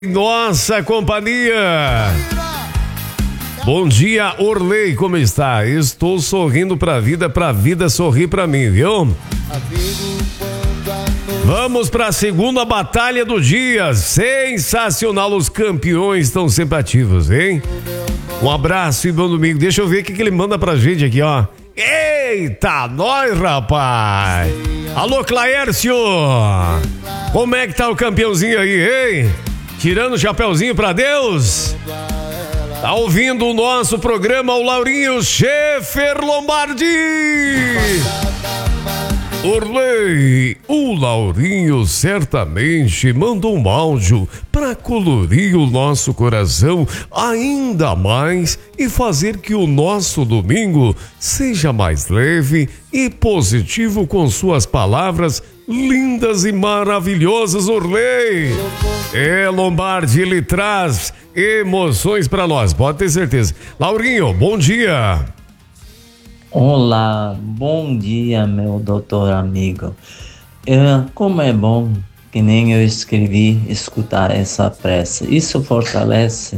Nossa companhia. Bom dia, Orley, como está? Estou sorrindo pra vida sorrir pra mim, viu? Vamos pra segunda batalha do dia. Sensacional, os campeões estão sempre ativos, hein? Um abraço e bom domingo. Deixa eu ver o que ele manda pra gente aqui, ó. Eita, nós, rapaz! Alô, Claércio! Como é que tá o campeãozinho aí, hein? Tirando o chapeuzinho pra Deus? Tá ouvindo o nosso programa, o Laurinho Schaefer Lombardi. Orley, o Laurinho certamente mandou um áudio para colorir o nosso coração ainda mais e fazer que o nosso domingo seja mais leve e positivo com suas palavras lindas e maravilhosas, Orley. Lombardi, ele traz emoções para nós, pode ter certeza. Laurinho, bom dia. Olá, bom dia, meu doutor amigo. Como é bom, que nem eu escrevi, escutar essa prece. Isso fortalece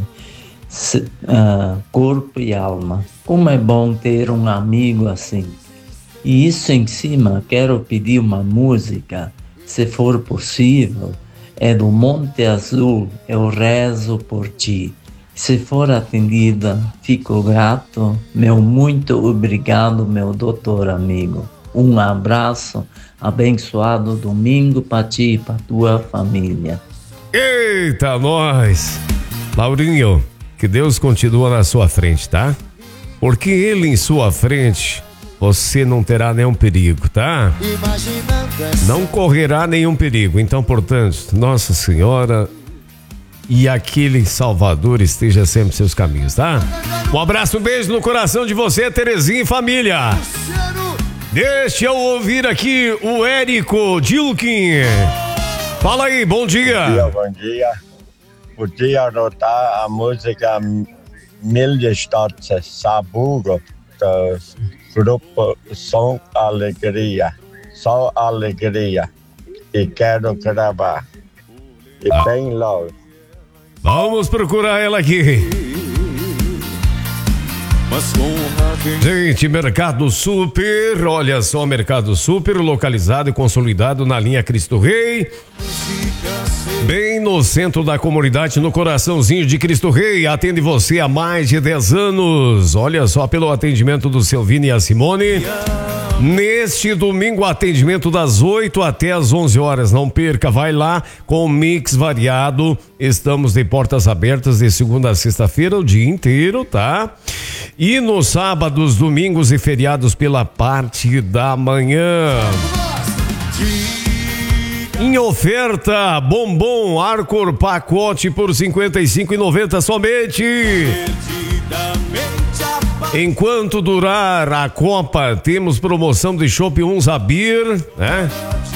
corpo e alma. Como é bom ter um amigo assim. E isso em cima, quero pedir uma música, se for possível, é do Monte Azul, Eu Rezo por Ti. Se for atendida, fico grato. Meu muito obrigado, meu doutor amigo. Um abraço, abençoado domingo para ti e para tua família. Eita, nós! Laurinho, que Deus continua na sua frente, tá? Porque Ele em sua frente, você não terá nenhum perigo, tá? Não correrá nenhum perigo. Então, portanto, Nossa Senhora e aquele Salvador esteja sempre em seus caminhos, tá? Um abraço, um beijo no coração de você, Terezinha e família. Deixa eu ouvir aqui o Érico Dilkin. Fala aí, bom dia. Bom dia. Podia anotar a música Milhestadt Sabugo do grupo Som Alegria. Só Alegria. E quero gravar. E bem logo. Vamos procurar ela aqui. Gente, Mercado Super, olha só, Mercado Super, localizado e consolidado na linha Cristo Rei, bem no centro da comunidade, no coraçãozinho de Cristo Rei. Atende você há mais de 10 anos. Olha só, pelo atendimento do Silvino e a Simone. Neste domingo, atendimento das 8 até as 11 horas. Não perca, vai lá com mix variado. Estamos de portas abertas de segunda a sexta-feira, o dia inteiro, tá? E nos sábados, domingos e feriados pela parte da manhã. Em oferta, bombom Arcor pacote por R$ 55,90 somente. Enquanto durar a Copa, temos promoção de chopp Unzabir, né?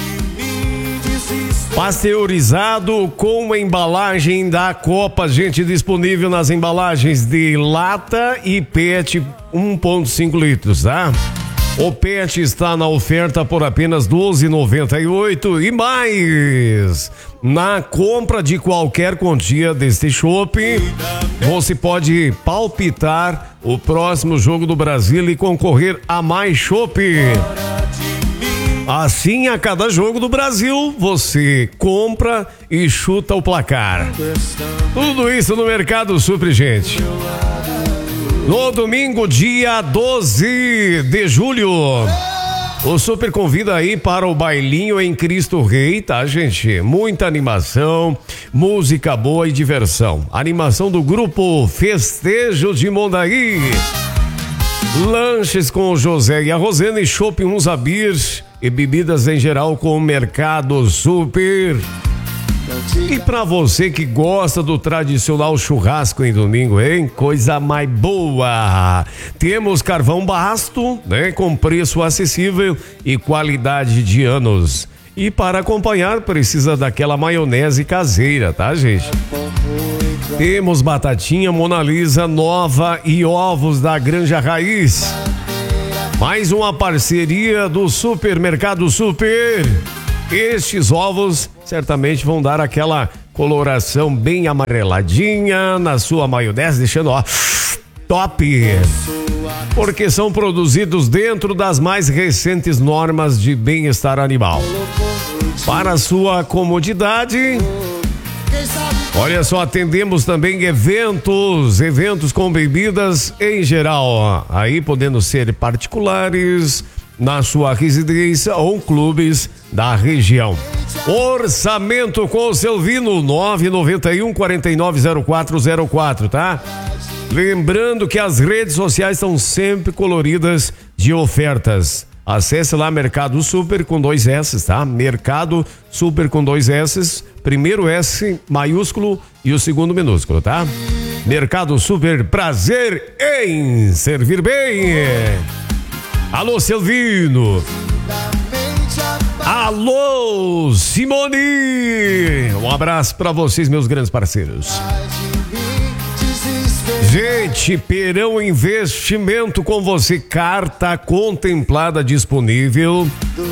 Pasteurizado com embalagem da Copa, gente, disponível nas embalagens de lata e PET 1,5 litros, tá? O PET está na oferta por apenas R$ 12,98 e mais. Na compra de qualquer quantia deste chopp, você pode palpitar o próximo jogo do Brasil e concorrer a mais chopp. Assim, a cada jogo do Brasil, você compra e chuta o placar. Tudo isso no Mercado Super, gente. No domingo, dia 12 de julho, o Super convida aí para o bailinho em Cristo Rei, tá, gente? Muita animação, música boa e diversão. Animação do grupo Festejo de Mondaí. Lanches com o José e a Rosana e chopp Unzabir e bebidas em geral com o Mercado Super. E pra você que gosta do tradicional churrasco em domingo, hein? Coisa mais boa! Temos carvão basto, né? Com preço acessível e qualidade de anos. E para acompanhar, precisa daquela maionese caseira, tá, gente? Temos batatinha Mona Lisa nova e ovos da Granja Raiz. Mais uma parceria do Supermercado Super. Estes ovos certamente vão dar aquela coloração bem amareladinha na sua maionese, deixando, ó, top. Porque são produzidos dentro das mais recentes normas de bem-estar animal. Para sua comodidade, olha só, atendemos também eventos com bebidas em geral, aí podendo ser particulares, na sua residência ou clubes da região. Orçamento com o Selvino, 991-490404, tá? Lembrando que as redes sociais estão sempre coloridas de ofertas. Acesse lá Mercado Super com 2 S, tá? Mercado Super com 2 S, primeiro S maiúsculo e o segundo minúsculo, tá? Mercado Super, prazer em servir bem. Alô, Selvino. Alô, Simone. Um abraço pra vocês, meus grandes parceiros. Gente, Perão Investimento com você, carta contemplada disponível.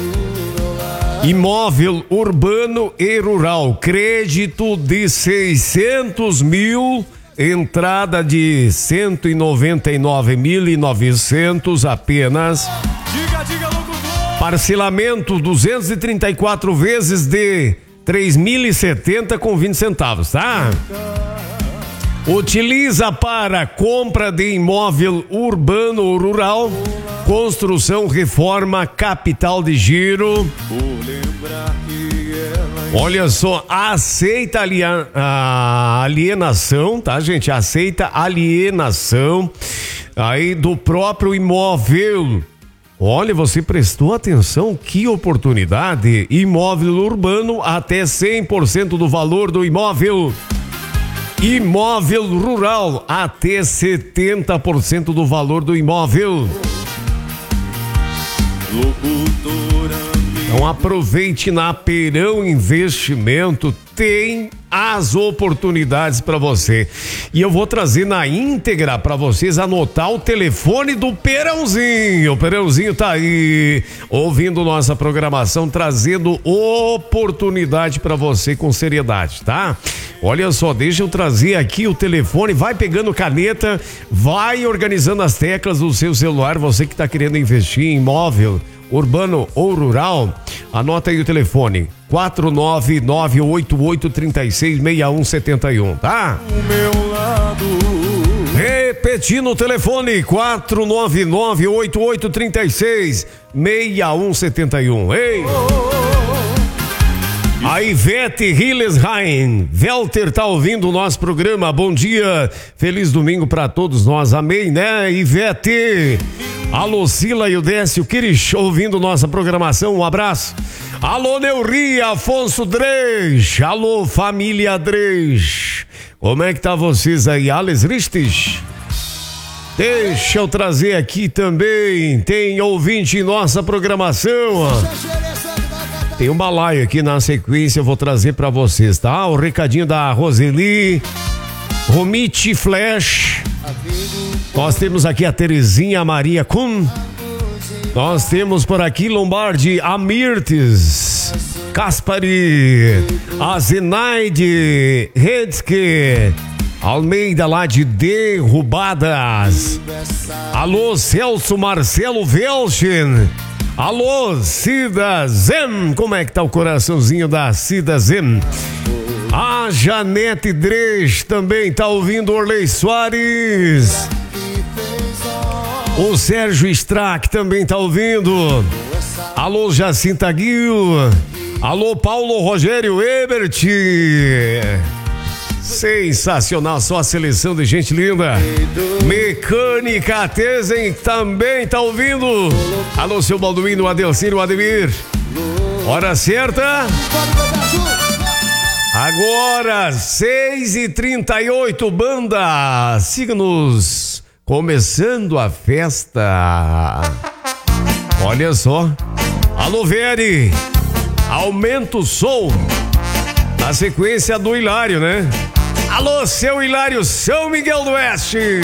Imóvel urbano e rural, crédito de 600 mil, entrada de 199.900 apenas. Parcelamento 234 vezes de 3.070 com 20 centavos, tá? Utiliza para compra de imóvel urbano ou rural, construção, reforma, capital de giro. Olha só, aceita alienação, tá, gente? Aceita alienação aí do próprio imóvel. Olha, você prestou atenção? Que oportunidade! Imóvel urbano até 100% do valor do imóvel. Imóvel rural até 70% do valor do imóvel. Então aproveite na Perão Investimento, tem as oportunidades para você. E eu vou trazer na íntegra para vocês, anotar o telefone do Perãozinho. O Perãozinho tá aí ouvindo nossa programação, trazendo oportunidade para você com seriedade, tá? Olha só, deixa eu trazer aqui o telefone, vai pegando caneta, vai organizando as teclas do seu celular, você que está querendo investir em imóvel urbano ou rural, anota aí o telefone, 49988366171, tá? O meu lado. Repetindo o telefone, 49988366171. Ei! A Ivete Hillesheim, Velter tá ouvindo o nosso programa, bom dia, feliz domingo pra todos nós, amém, né, Ivete? Alô, Sila e o Décio Kirish, ouvindo nossa programação, um abraço. Alô, Neuri, Afonso Dresch, alô, família Dresch, como é que tá vocês aí, Alex Ristes? Deixa eu trazer aqui também, tem ouvinte em nossa programação, tem um balaio aqui na sequência, eu vou trazer pra vocês, tá? O recadinho da Roseli, Romite Flash. Nós temos aqui a Terezinha Maria Kuhn. Nós temos por aqui Lombardi, Amirtes, Caspari, a Zenaide Redske, Almeida lá de Derrubadas. Alô, Celso Marcelo Velchen. Alô, Cida Zem, como é que tá o coraçãozinho da Cida Zem? A Janete Dresch também tá ouvindo, Orley Soares. O Sérgio Strack também tá ouvindo. Alô, Jacinta Guil. Alô, Paulo Rogério Ebert. Sensacional, só a seleção de gente linda. Mecânica Tezen também tá ouvindo. Alô, seu Balduino, Adelcino, Ademir. Hora certa. Agora, 6h38, banda. Siga-nos. Começando a festa. Olha só. Alô, Veri. Aumenta o som. Na sequência do Hilário, né? Alô, seu Hilário, São Miguel do Oeste.